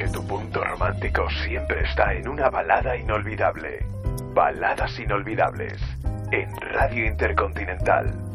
que tu punto romántico siempre está en una balada inolvidable. Baladas inolvidables en Radio Intercontinental.